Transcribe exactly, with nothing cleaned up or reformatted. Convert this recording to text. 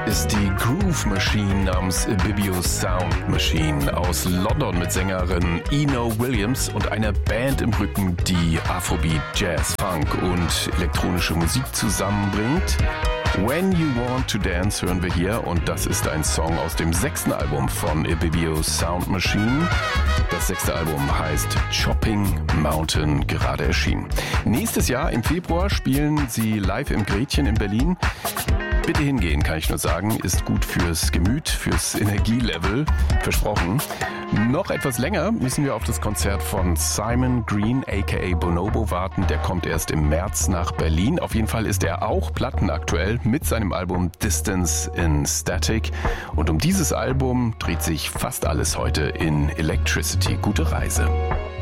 ist die Groove Machine namens Ibibio Sound Machine aus London mit Sängerin Eno Williams und einer Band im Rücken, die Afrobeat, Jazz, Funk und elektronische Musik zusammenbringt. When You Want to Dance hören wir hier und das ist ein Song aus dem sechsten Album von Ibibio Sound Machine. Das sechste Album heißt Chopping Mountain, gerade erschienen. Nächstes Jahr im Februar spielen sie live im Gretchen in Berlin. Bitte hingehen, kann ich nur sagen, ist gut fürs Gemüt, fürs Energielevel, versprochen. Noch etwas länger müssen wir auf das Konzert von Simon Green aka Bonobo warten. Der kommt erst im März nach Berlin. Auf jeden Fall ist er auch plattenaktuell mit seinem Album Distance in Static. Und um dieses Album dreht sich fast alles heute in Electricity. Gute Reise.